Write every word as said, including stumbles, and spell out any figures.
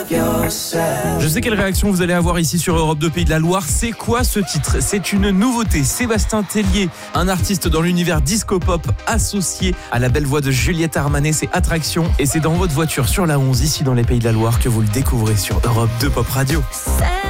Je sais quelle réaction vous allez avoir ici sur Europe deux Pays de la Loire. C'est quoi ce titre ? C'est une nouveauté. Sébastien Tellier, un artiste dans l'univers disco-pop associé à la belle voix de Juliette Armanet. C'est Attraction et c'est dans votre voiture sur la onze ici dans les Pays de la Loire que vous le découvrez sur Europe deux Pop Radio.